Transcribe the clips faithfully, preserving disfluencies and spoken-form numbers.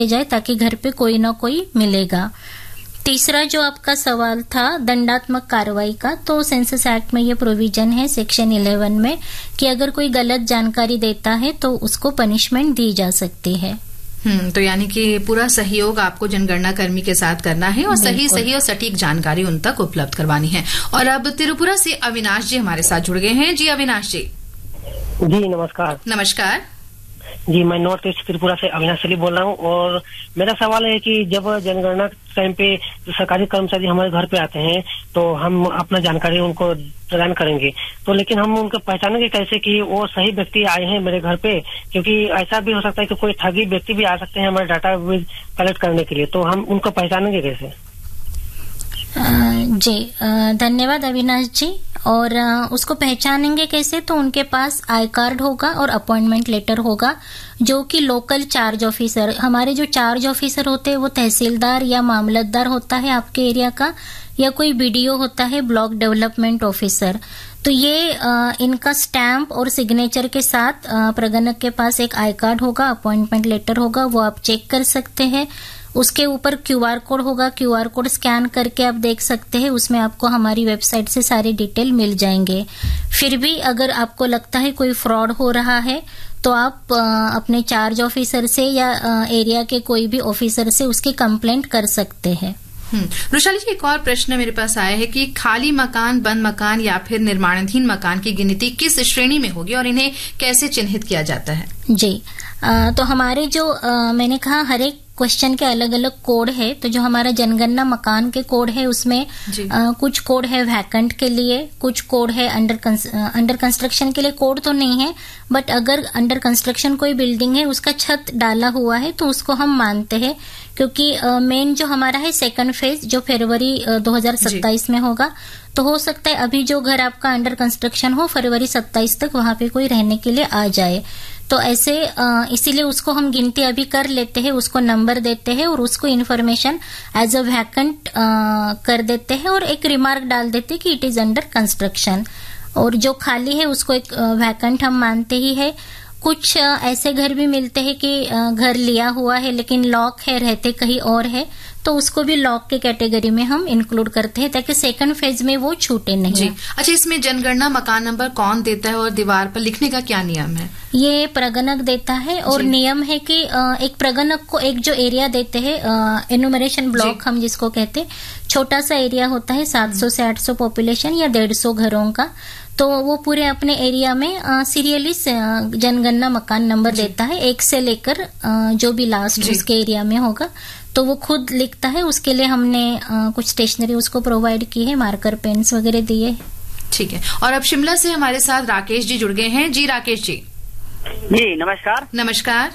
जाए ताकि घर पे कोई ना कोई मिलेगा। तीसरा जो आपका सवाल था दंडात्मक कार्रवाई का, तो सेंसस एक्ट में ये प्रोविजन है सेक्शन इलेवन में कि अगर कोई गलत जानकारी देता है तो उसको पनिशमेंट दी जा सकती है। हम्म तो यानी कि पूरा सहयोग आपको जनगणना कर्मी के साथ करना है और सही सही और सटीक जानकारी उन तक उपलब्ध करवानी है। और अब त्रिपुरा से अविनाश जी हमारे साथ जुड़ गए हैं। जी अविनाश जी। जी नमस्कार। नमस्कार जी, मैं नॉर्थ ईस्ट त्रिपुरा से अविनाश अली बोल रहा हूँ और मेरा सवाल है कि जब जनगणना टाइम पे जो सरकारी कर्मचारी हमारे घर पे आते हैं तो हम अपना जानकारी उनको प्रदान करेंगे, तो लेकिन हम उनको पहचानेंगे कैसे कि वो सही व्यक्ति आए हैं मेरे घर पे? क्योंकि ऐसा भी हो सकता है कि कोई ठगी व्यक्ति भी आ सकते हैं हमारे डाटा कलेक्ट करने के लिए, तो हम उनको पहचानेंगे कैसे? जी धन्यवाद अविनाश जी। और उसको पहचानेंगे कैसे, तो उनके पास आई कार्ड होगा और अपॉइंटमेंट लेटर होगा जो कि लोकल चार्ज ऑफिसर, हमारे जो चार्ज ऑफिसर होते हैं वो तहसीलदार या मामलतदार होता है आपके एरिया का, या कोई बीडीओ होता है ब्लॉक डेवलपमेंट ऑफिसर। तो ये आ, इनका स्टैंप और सिग्नेचर के साथ आ, प्रगणक के पास एक आई कार्ड होगा, अपॉइंटमेंट लेटर होगा, वो आप चेक कर सकते हैं। उसके ऊपर क्यूआर कोड होगा, क्यूआर कोड स्कैन करके आप देख सकते हैं, उसमें आपको हमारी वेबसाइट से सारे डिटेल मिल जाएंगे। फिर भी अगर आपको लगता है कोई फ्रॉड हो रहा है तो आप आ, अपने चार्ज ऑफिसर से या आ, एरिया के कोई भी ऑफिसर से उसकी कंप्लेंट कर सकते हैं। वृषाली जी, एक और प्रश्न मेरे पास आया है कि खाली मकान, बंद मकान या फिर निर्माणाधीन मकान की गिनती किस श्रेणी में होगी और इन्हें कैसे चिन्हित किया जाता है? जी आ, तो हमारे जो आ, मैंने कहा हर एक क्वेश्चन के अलग अलग कोड है, तो जो हमारा जनगणना मकान के कोड है उसमें आ, कुछ कोड है वैकेंट के लिए, कुछ कोड है अंडर अंडर कंस्ट्रक्शन के लिए। कोड तो नहीं है, बट अगर अंडर कंस्ट्रक्शन कोई बिल्डिंग है उसका छत डाला हुआ है तो उसको हम मानते हैं, क्योंकि मेन जो हमारा है सेकंड फेज जो फरवरी दो हज़ार सत्ताईस में होगा, तो हो सकता है अभी जो घर आपका अंडर कंस्ट्रक्शन हो फरवरी सत्ताईस तक वहां पे कोई रहने के लिए आ जाए। तो ऐसे इसीलिए उसको हम गिनती अभी कर लेते हैं, उसको नंबर देते हैं और उसको इन्फॉर्मेशन एज अ वैकेंट कर देते हैं और एक रिमार्क डाल देते हैं कि इट इज अंडर कंस्ट्रक्शन। और जो खाली है उसको एक वैकेंट हम मानते ही है। कुछ ऐसे घर भी मिलते हैं कि घर लिया हुआ है लेकिन लॉक है, रहते कहीं और है, तो उसको भी लॉक के कैटेगरी में हम इंक्लूड करते हैं ताकि सेकंड फेज में वो छूटे नहीं। जी अच्छा, इसमें जनगणना मकान नंबर कौन देता है और दीवार पर लिखने का क्या नियम है? ये प्रगणक देता है और नियम है कि एक प्रगणक को एक जो एरिया देते हैं एनुमरेशन ब्लॉक हम जिसको कहते हैं, छोटा सा एरिया होता है सात सौ से आठ सौ पॉपुलेशन या डेढ़ सौ घरों का, तो वो पूरे अपने एरिया में सीरियली जनगणना मकान नंबर देता है, एक से लेकर जो भी लास्ट उसके एरिया में होगा तो वो खुद लिखता है। उसके लिए हमने आ, कुछ स्टेशनरी उसको प्रोवाइड की है, मार्कर पेन्स वगैरह दिए। ठीक है। और अब शिमला से हमारे साथ राकेश जी जुड़ गए हैं। जी राकेश जी। जी नमस्कार। नमस्कार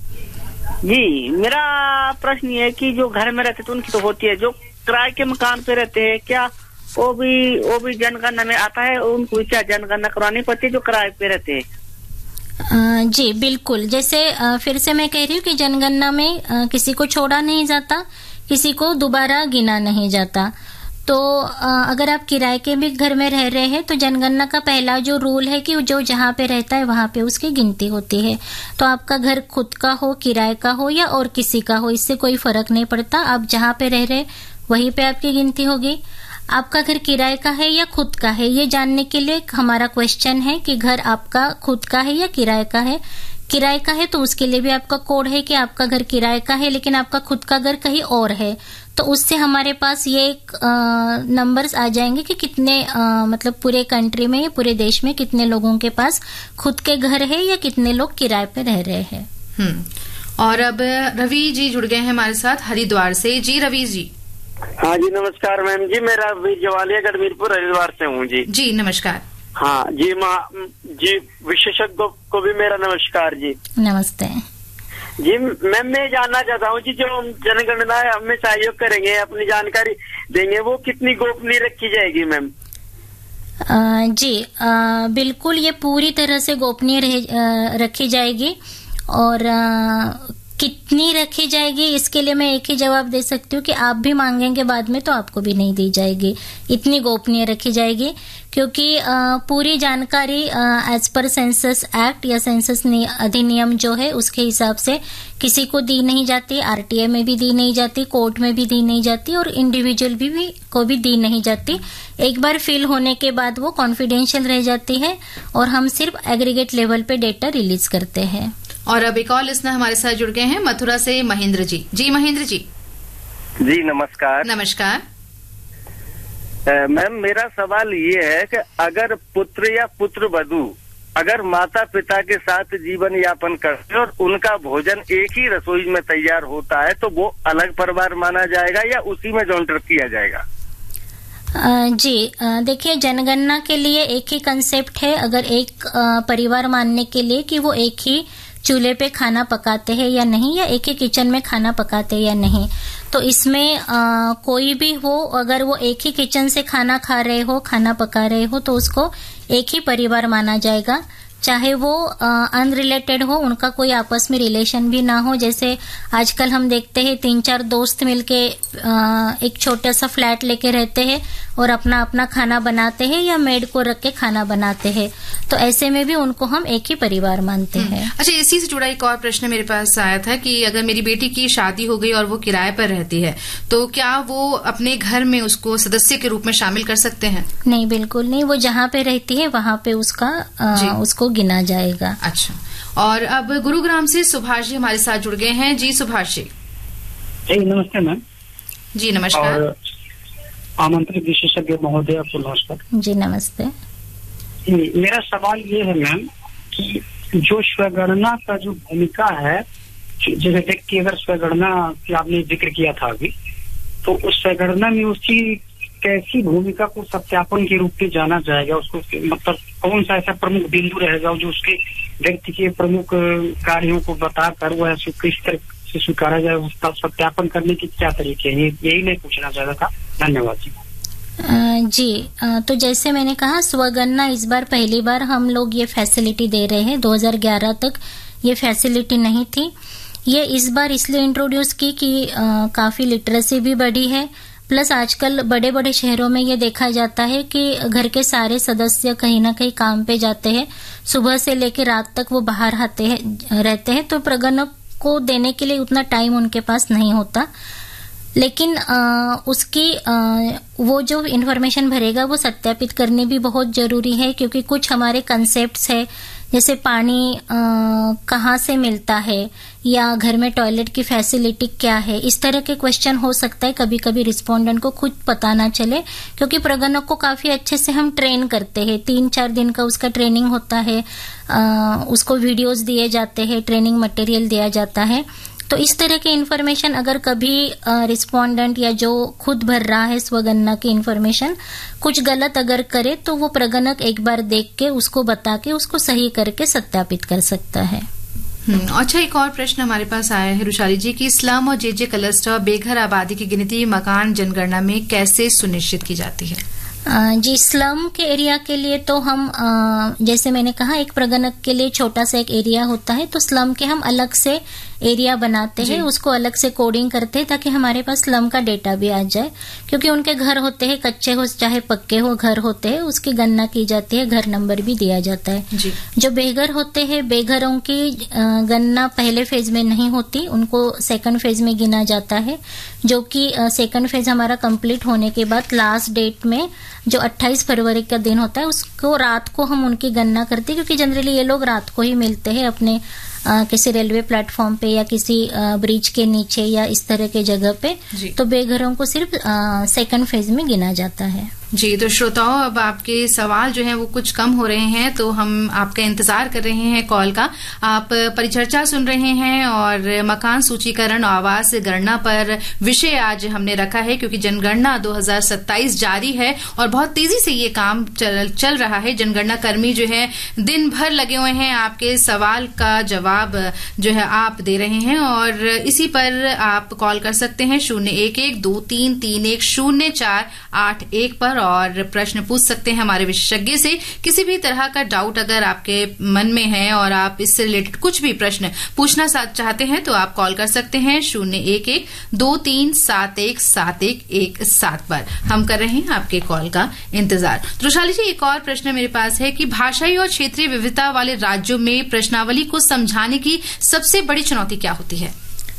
जी, मेरा प्रश्न ये है कि जो घर में रहते तो उनकी तो होती है, जो किराए के मकान पे रहते हैं क्या वो भी वो भी जनगणना में आता है? उनको क्या जनगणना करवानी पड़ती है जो किराए पे रहते हैं? जी बिल्कुल, जैसे फिर से मैं कह रही हूँ कि जनगणना में किसी को छोड़ा नहीं जाता, किसी को दोबारा गिना नहीं जाता। तो अगर आप किराए के भी घर में रह रहे हैं तो जनगणना का पहला जो रूल है कि जो जहाँ पे रहता है वहां पे उसकी गिनती होती है। तो आपका घर खुद का हो, किराए का हो या और किसी का हो, इससे कोई फर्क नहीं पड़ता, आप जहाँ पे रह रहे वहीं पे आपकी गिनती होगी। आपका घर किराए का है या खुद का है, ये जानने के लिए हमारा क्वेश्चन है कि घर आपका खुद का है या किराए का है। किराए का है तो उसके लिए भी आपका कोड है कि आपका घर किराए का है लेकिन आपका खुद का घर कहीं और है, तो उससे हमारे पास ये एक नंबर्स आ जाएंगे कि कितने आ, मतलब पूरे कंट्री में या पूरे देश में कितने लोगों के पास खुद के घर है या कितने लोग किराए पे रह रहे हैं। हम्म और अब रवि जी जुड़ गए हैं हमारे साथ हरिद्वार से। जी रवि जी। हाँ जी नमस्कार मैम जी, मेरा जवालिया गढ़वीरपुर हरिद्वार से हूँ जी। जी नमस्कार। हाँ जी माँ जी, विशेषज्ञ को भी मेरा नमस्कार जी। नमस्ते जी। मैम मैं जानना चाहता हूँ कि जो जनगणना हमें सहयोग करेंगे, अपनी जानकारी देंगे, वो कितनी गोपनीय रखी जाएगी मैम? जी आ, बिल्कुल ये पूरी तरह से गोपनीय रखी जाएगी। और आ, कितनी रखी जाएगी इसके लिए मैं एक ही जवाब दे सकती हूँ कि आप भी मांगेंगे बाद में तो आपको भी नहीं दी जाएगी, इतनी गोपनीय रखी जाएगी। क्योंकि पूरी जानकारी एज पर सेंसस एक्ट या सेंसस अधिनियम जो है उसके हिसाब से किसी को दी नहीं जाती, आरटीए में भी दी नहीं जाती, कोर्ट में भी दी नहीं जाती और इंडिविजुअल भी, भी को भी दी नहीं जाती। एक बार फिल होने के बाद वो कॉन्फिडेंशियल रह जाती है और हम सिर्फ एग्रीगेट लेवल पे डेटा रिलीज करते हैं। और अब एक और लिसनर हमारे साथ जुड़ गए हैं मथुरा से, महेंद्र जी। जी महेंद्र जी। जी नमस्कार। नमस्कार मैम, मेरा सवाल ये है कि अगर पुत्र या पुत्र वधू अगर माता पिता के साथ जीवन यापन करते और उनका भोजन एक ही रसोई में तैयार होता है तो वो अलग परिवार माना जाएगा या उसी में जॉइंट किया जाएगा? जी देखिए, जनगणना के लिए एक ही कंसेप्ट है, अगर एक परिवार मानने के लिए कि वो एक ही चूल्हे पे खाना पकाते हैं या नहीं, या एक ही किचन में खाना पकाते हैं या नहीं। तो इसमें आ, कोई भी हो, अगर वो एक ही किचन से खाना खा रहे हो, खाना पका रहे हो, तो उसको एक ही परिवार माना जाएगा, चाहे वो अनरिलेटेड हो, उनका कोई आपस में रिलेशन भी ना हो। जैसे आजकल हम देखते हैं तीन चार दोस्त मिलके आ, एक छोटा सा फ्लैट लेके रहते हैं और अपना अपना खाना बनाते हैं या मेड को रख के खाना बनाते हैं, तो ऐसे में भी उनको हम एक ही परिवार मानते हैं। अच्छा, इसी से जुड़ा एक और प्रश्न मेरे पास आया था कि अगर मेरी बेटी की शादी हो गई और वो किराए पर रहती है तो क्या वो अपने घर में उसको सदस्य के रूप में शामिल कर सकते हैं? नहीं, बिल्कुल नहीं। वो जहाँ पे रहती है वहाँ पे उसका आ, उसको गिना जाएगा। अच्छा, और अब गुरुग्राम से सुभाष जी हमारे साथ जुड़ गए हैं। जी सुभाष जी। जी नमस्ते मैम। जी नमस्कार। और आमंत्रित विशेषज्ञ महोदय आपको नमस्कार। जी नमस्ते। मेरा सवाल ये है मैम कि जो स्वगणना का जो भूमिका है, जैसे व्यक्ति अगर स्वगणना की आपने जिक्र किया था अभी, तो उस स्वगणना में उसकी कैसी भूमिका को सत्यापन के रूप में जाना जाएगा? उसको मतलब कौन सा ऐसा प्रमुख बिंदु रहेगा जो उसके व्यक्ति के प्रमुख कार्यों को बताकर वह किस तरह से स्वीकारा जाए, उसका सत्यापन करने के क्या तरीके हैं, यही मैं पूछना चाहता था। धन्यवाद जी। जी, तो जैसे मैंने कहा, स्वगणना इस बार पहली बार हम लोग ये फैसिलिटी दे रहे हैं। दो हज़ार ग्यारह तक ये फैसिलिटी नहीं थी। ये इस बार इसलिए इंट्रोड्यूस की कि आ, काफी लिटरेसी भी बढ़ी है, प्लस आजकल बड़े बड़े शहरों में ये देखा जाता है कि घर के सारे सदस्य कहीं ना कहीं काम पे जाते हैं, सुबह से लेकर रात तक वो बाहर आते हैं रहते हैं, तो प्रगणक को देने के लिए उतना टाइम उनके पास नहीं होता। लेकिन आ, उसकी आ, वो जो इन्फॉर्मेशन भरेगा वो सत्यापित करनी भी बहुत जरूरी है, क्योंकि कुछ हमारे कंसेप्ट्स है, जैसे पानी कहाँ से मिलता है या घर में टॉयलेट की फैसिलिटी क्या है, इस तरह के क्वेश्चन हो सकता है कभी कभी रिस्पोंडेंट को खुद पता ना चले, क्योंकि प्रगणक को काफी अच्छे से हम ट्रेन करते हैं। तीन चार दिन का उसका ट्रेनिंग होता है, आ, उसको वीडियोस दिए जाते हैं, ट्रेनिंग मटेरियल दिया जाता है। तो इस तरह की इन्फॉर्मेशन अगर कभी रिस्पोंडेंट या जो खुद भर रहा है स्वगणना की इन्फॉर्मेशन कुछ गलत अगर करे, तो वो प्रगणक एक बार देख के उसको बता के उसको सही करके सत्यापित कर सकता है। अच्छा, एक और प्रश्न हमारे पास आया है रुशाली जी की स्लम और जेजे क्लस्टर बेघर आबादी की गिनती मकान जनगणना में कैसे सुनिश्चित की जाती है? जी, स्लम के एरिया के लिए तो हम जैसे मैंने कहा एक प्रगणक के लिए छोटा सा एक एरिया होता है, तो स्लम के हम अलग से एरिया बनाते हैं, उसको अलग से कोडिंग करते हैं ताकि हमारे पास स्लम का डेटा भी आ जाए, क्योंकि उनके घर होते हैं, कच्चे हो चाहे पक्के हो घर होते हैं, उसकी गणना की जाती है, घर नंबर भी दिया जाता है। जी। जो बेघर होते हैं, बेघरों की गणना पहले फेज में नहीं होती, उनको सेकंड फेज में गिना जाता है, जो कि सेकंड फेज हमारा कंप्लीट होने के बाद लास्ट डेट में जो अट्ठाईस फरवरी का दिन होता है उसको रात को हम उनकी गणना करते हैं, क्योंकि जनरली ये लोग रात को ही मिलते हैं अपने आ, किसी रेलवे प्लेटफॉर्म पे या किसी ब्रिज के नीचे या इस तरह के जगह पे, तो बेघरों को सिर्फ सेकंड फेज में गिना जाता है। जी, तो श्रोताओं, अब आपके सवाल जो हैं वो कुछ कम हो रहे हैं, तो हम आपका इंतजार कर रहे हैं कॉल का। आप परिचर्चा सुन रहे हैं और मकान सूचीकरण आवास गणना पर विषय आज हमने रखा है, क्योंकि जनगणना दो हज़ार सत्ताईस जारी है और बहुत तेजी से ये काम चल, चल रहा है। जनगणना कर्मी जो है दिन भर लगे हुए हैं, आपके सवाल का जवाब जो है आप दे रहे हैं, और इसी पर आप कॉल कर सकते हैं शून्य एक एक दो तीन तीन एक शून्य चार आठ एक पर, पर और प्रश्न पूछ सकते हैं हमारे विशेषज्ञ से। किसी भी तरह का डाउट अगर आपके मन में है और आप इससे रिलेटेड कुछ भी प्रश्न पूछना चाहते हैं तो आप कॉल कर सकते हैं शून्य एक एक दो तीन सात एक सात एक एक सात पर। हम कर रहे हैं आपके कॉल का इंतजार। त्रुशाली जी, एक और प्रश्न मेरे पास है कि भाषाई और क्षेत्रीय विविधता वाले राज्यों में प्रश्नावली को समझाने की सबसे बड़ी चुनौती क्या होती है?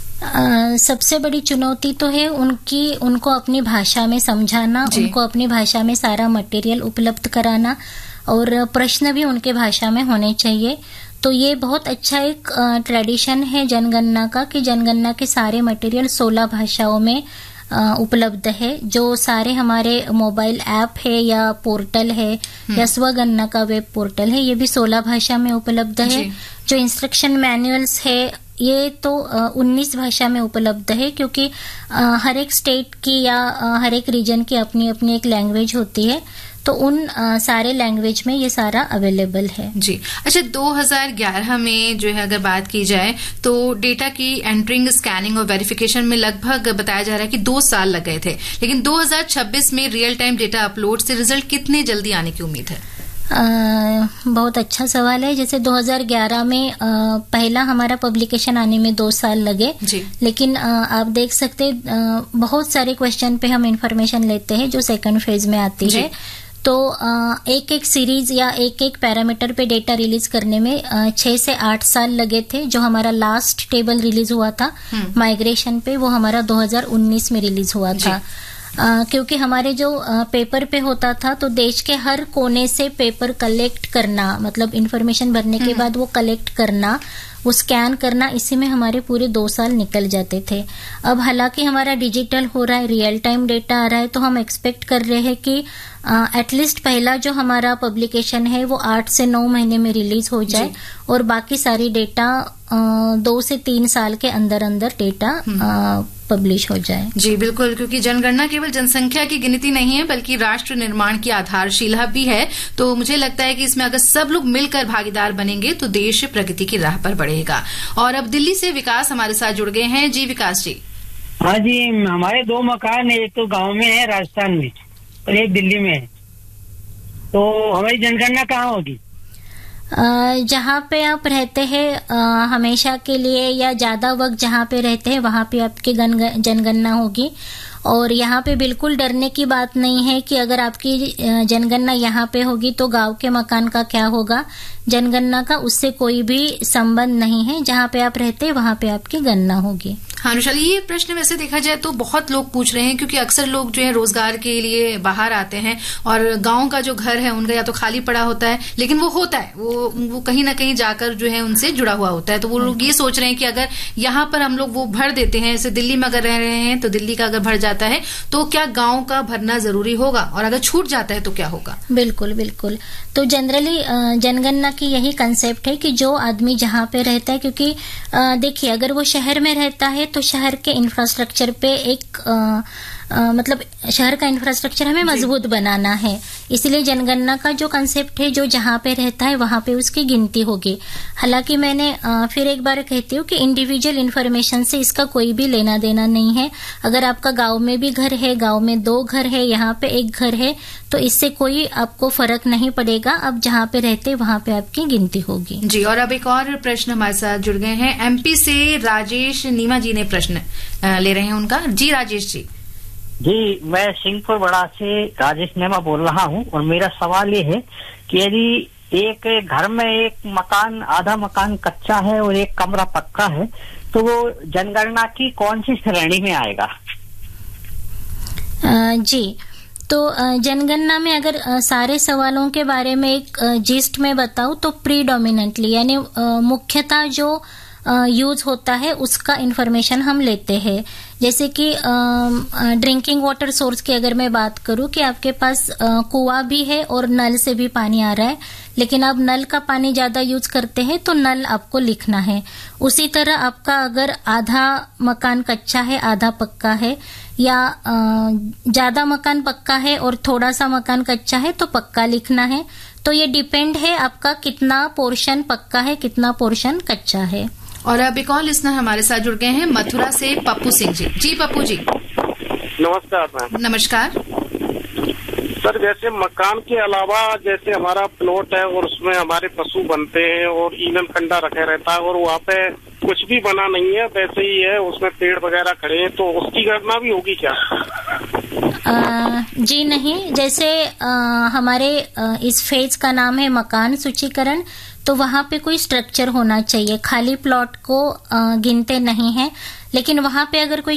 आ, सबसे बड़ी चुनौती तो है उनकी उनको अपनी भाषा में समझाना, उनको अपनी भाषा में सारा मटेरियल उपलब्ध कराना और प्रश्न भी उनके भाषा में होने चाहिए। तो ये बहुत अच्छा एक ट्रेडिशन है जनगणना का कि जनगणना के सारे मटेरियल सोलह भाषाओं में आ, उपलब्ध है। जो सारे हमारे मोबाइल ऐप है या पोर्टल है या स्वगणना का वेब पोर्टल है, ये भी सोलह भाषा में उपलब्ध है। जो इंस्ट्रक्शन मैनुअल्स है ये तो उन्नीस भाषा में उपलब्ध है, क्योंकि आ, हर एक स्टेट की या आ, हर एक रीजन की अपनी अपनी एक लैंग्वेज होती है, तो उन आ, सारे लैंग्वेज में ये सारा अवेलेबल है। जी अच्छा, दो हज़ार ग्यारह में जो है अगर बात की जाए तो डेटा की एंटरिंग, स्कैनिंग और वेरिफिकेशन में लगभग बताया जा रहा है कि दो साल लग गए थे, लेकिन दो हज़ार छब्बीस में रियल टाइम डेटा अपलोड से रिजल्ट कितने जल्दी आने की उम्मीद है? आ, बहुत अच्छा सवाल है। जैसे दो हज़ार ग्यारह में आ, पहला हमारा पब्लिकेशन आने में दो साल लगे, लेकिन आ, आप देख सकते आ, बहुत सारे क्वेश्चन पे हम इंफॉर्मेशन लेते हैं जो सेकंड फेज में आती है। तो आ, एक एक सीरीज या एक एक पैरामीटर पे डेटा रिलीज करने में आ, छह से आठ साल लगे थे। जो हमारा लास्ट टेबल रिलीज हुआ था माइग्रेशन पे, वो हमारा दो हज़ार उन्नीस में रिलीज हुआ था। आ, क्योंकि हमारे जो आ, पेपर पे होता था तो देश के हर कोने से पेपर कलेक्ट करना, मतलब इंफॉर्मेशन भरने के बाद वो कलेक्ट करना, वो स्कैन करना, इसी में हमारे पूरे दो साल निकल जाते थे। अब हालांकि हमारा डिजिटल हो रहा है, रियल टाइम डेटा आ रहा है, तो हम एक्सपेक्ट कर रहे हैं कि एटलीस्ट पहला जो हमारा पब्लिकेशन है वो आठ से नौ महीने में रिलीज हो जाए और बाकी सारी डेटा आ, दो से तीन साल के अंदर अंदर डेटा पब्लिश हो जाए। जी बिल्कुल, क्योंकि जनगणना केवल जनसंख्या की गिनती नहीं है बल्कि राष्ट्र निर्माण की आधारशिला भी है। तो मुझे लगता है कि इसमें अगर सब लोग मिलकर भागीदार बनेंगे तो देश प्रगति की राह पर बढ़ेगा। और अब दिल्ली से विकास हमारे साथ जुड़ गए हैं। जी विकास जी। हाँ जी, हमारे दो मकान है, एक तो गांव में है राजस्थान में और एक दिल्ली में है, तो हमारी जनगणना कहाँ होगी? जहाँ पे आप रहते हैं हमेशा के लिए या ज्यादा वक्त जहाँ पे रहते हैं वहाँ पे आपकी जनगणना होगी। और यहाँ पे बिल्कुल डरने की बात नहीं है कि अगर आपकी जनगणना यहाँ पे होगी तो गांव के मकान का क्या होगा। जनगणना का उससे कोई भी संबंध नहीं है, जहाँ पे आप रहते हैं वहाँ पे आपकी गणना होगी। हाँ अनुशाली, ये प्रश्न वैसे देखा जाए तो बहुत लोग पूछ रहे हैं, क्योंकि अक्सर लोग जो है रोजगार के लिए बाहर आते हैं और गांव का जो घर है उनका या तो खाली पड़ा होता है, लेकिन वो होता है, वो वो कहीं ना कहीं जाकर जो है उनसे जुड़ा हुआ होता है। तो वो लोग ये सोच रहे हैं कि अगर यहाँ पर हम लोग वो भर देते हैं, जैसे दिल्ली में अगर रह रहे हैं तो दिल्ली का अगर भर जाता है तो क्या गाँव का भरना जरूरी होगा, और अगर छूट जाता है तो क्या होगा? बिल्कुल बिल्कुल। तो जनरली जनगणना की यही कंसेप्ट है कि जो आदमी जहाँ पे रहता है, क्योंकि देखिए अगर वो शहर में रहता है तो शहर के इंफ्रास्ट्रक्चर पे एक आ, आ, मतलब शहर का इंफ्रास्ट्रक्चर हमें मजबूत बनाना है, इसलिए जनगणना का जो कंसेप्ट है जो जहाँ पे रहता है वहाँ पे उसकी गिनती होगी। हालांकि मैंने आ, फिर एक बार कहती हूँ कि इंडिविजुअल इन्फॉर्मेशन से इसका कोई भी लेना देना नहीं है। अगर आपका गांव में भी घर है, गांव में दो घर है, यहाँ पे एक घर है, तो इससे कोई आपको फर्क नहीं पड़ेगा। अब जहाँ पे रहते वहाँ पे आपकी गिनती होगी। जी, और अब एक और प्रश्न हमारे साथ जुड़ गए हैं। एमपी से राजेश नीमा जी ने प्रश्न ले रहे हैं उनका। जी राजेश जी। जी, मैं सिंहपुर बड़ा से राजेश नेमा बोल रहा हूँ और मेरा सवाल ये है कि यदि एक घर में एक मकान, आधा मकान कच्चा है और एक कमरा पक्का है, तो वो जनगणना की कौन सी श्रेणी में आएगा? आ, जी, तो जनगणना में अगर सारे सवालों के बारे में एक जिस्ट में बताऊं तो प्रीडोमिनेंटली यानी मुख्यतः जो यूज होता है उसका इंफॉर्मेशन हम लेते हैं। जैसे कि ड्रिंकिंग वाटर सोर्स की अगर मैं बात करूं कि आपके पास कुआं भी है और नल से भी पानी आ रहा है, लेकिन आप नल का पानी ज्यादा यूज करते हैं तो नल आपको लिखना है। उसी तरह आपका अगर आधा मकान कच्चा है, आधा पक्का है, या ज्यादा मकान पक्का है और थोड़ा सा मकान कच्चा है तो पक्का लिखना है। तो ये डिपेंड है आपका कितना पोर्शन पक्का है, कितना पोर्शन कच्चा है। और अब एक और लिसनर हमारे साथ जुड़ गए हैं मथुरा से पप्पू सिंह जी। जी पप्पू जी। नमस्कार मैम। नमस्कार। सर जैसे मकान के अलावा जैसे हमारा प्लॉट है और उसमें हमारे पशु बनते हैं और ईंधन कंडा रखा रहता है और वहाँ पे कुछ भी बना नहीं है, वैसे ही है, उसमें पेड़ वगैरह खड़े हैं, तो उसकी गणना भी होगी क्या? आ, जी नहीं, जैसे आ, हमारे आ, इस फेज का नाम है मकान सूचीकरण, तो वहाँ पे कोई स्ट्रक्चर होना चाहिए, खाली प्लॉट को आ, गिनते नहीं है। लेकिन वहाँ पे अगर कोई